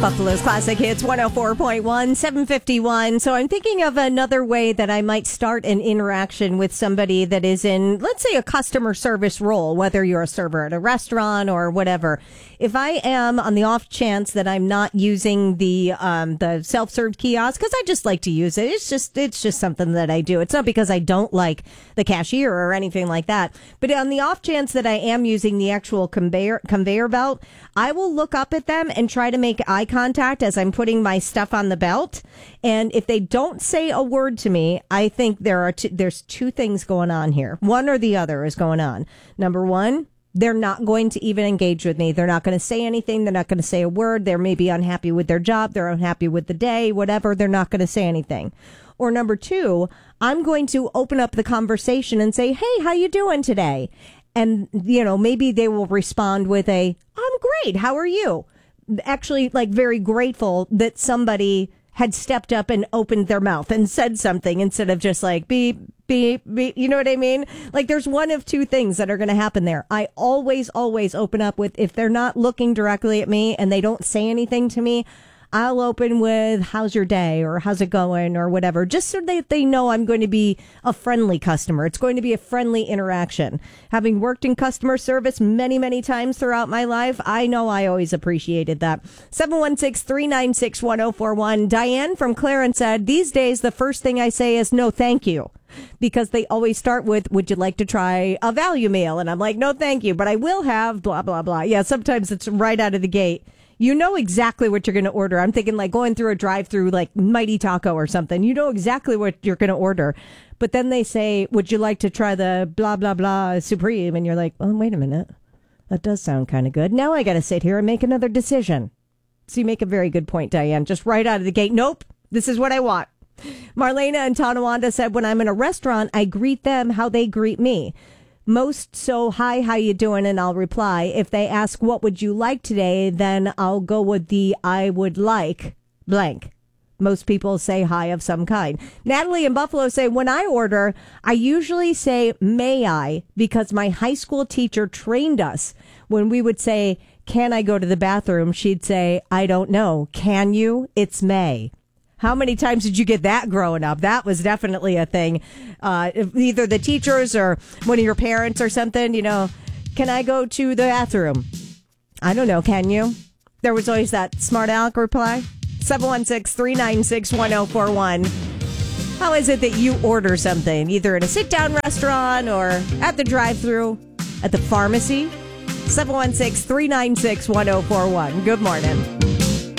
Buffalo's Classic Hits 104.1, 751. So I'm thinking of another way that I might start an interaction with somebody that is in, let's say, a customer service role, whether you're a server at a restaurant or whatever. If I am on the off chance that I'm not using the self-serve kiosk, because I just like to use it. It's just something that I do. It's not because I don't like the cashier or anything like that. But on the off chance that I am using the actual conveyor belt, I will look up at them and try to make eye contact as I'm putting my stuff on the belt. And if they don't say a word to me, I think there's two things going on here. One or the other is going on. Number one, they're not going to even engage with me. They're not going to say anything. They're not going to say a word. They may be unhappy with their job. They're unhappy with the day, whatever. They're not going to say anything. Or number two, I'm going to open up the conversation and say, hey, how you doing today? And, maybe they will respond with I'm great. How are you? Actually, very grateful that somebody had stepped up and opened their mouth and said something instead of just beep, beep, beep. You know what I mean? There's one of two things that are going to happen there. I always open up with, if they're not looking directly at me and they don't say anything to me, I'll open with, how's your day, or how's it going, or whatever, just so that they know I'm going to be a friendly customer. It's going to be a friendly interaction. Having worked in customer service many, many times throughout my life, I know I always appreciated that. 716-396-1041. Diane from Clarence said, these days, the first thing I say is, no, thank you. Because they always start with, would you like to try a value meal? And I'm like, no, thank you, but I will have blah, blah, blah. Yeah, sometimes it's right out of the gate. You know exactly what you're going to order. I'm thinking going through a drive-through like Mighty Taco or something. You know exactly what you're going to order. But then they say, would you like to try the blah, blah, blah Supreme? And you're like, well, wait a minute. That does sound kind of good. Now I got to sit here and make another decision. So you make a very good point, Diane. Just right out of the gate. Nope, this is what I want. Marlena in Tonawanda said, when I'm in a restaurant, I greet them how they greet me. Most so, hi, how you doing? And I'll reply. If they ask, what would you like today? Then I'll go with the I would like blank. Most people say hi of some kind. Natalie in Buffalo say, when I order, I usually say, may I? Because my high school teacher trained us. When we would say, can I go to the bathroom? She'd say, I don't know. Can you? It's may. How many times did you get that growing up? That was definitely a thing. Either the teachers or one of your parents or something, can I go to the bathroom? I don't know. Can you? There was always that smart aleck reply. 716-396-1041. How is it that you order something, either in a sit-down restaurant or at the drive-thru, at the pharmacy? 716-396-1041. Good morning.